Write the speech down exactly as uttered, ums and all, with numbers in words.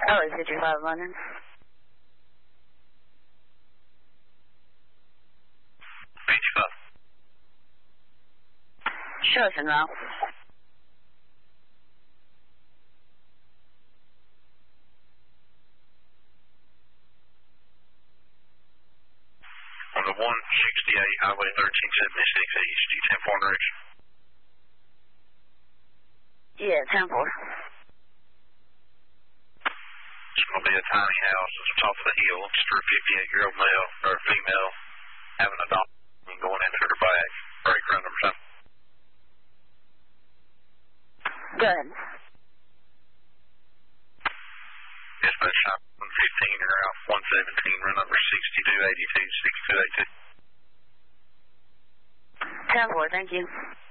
Charlie fifty-five London. fifty-five. Show us now. On the one sixty-eight Highway thirteen seventy-six East, you ten four direction. Yeah, ten four. It's going to be a tiny house at the top of the hill. It's for a fifty-eight-year-old male or a female having a dog and going into her bag. Break run number seven. Good. Dispatch shop one fifteen or out one seventeen, run number sixty-two eighty-two, sixty-two eighty-two. ten four, thank you.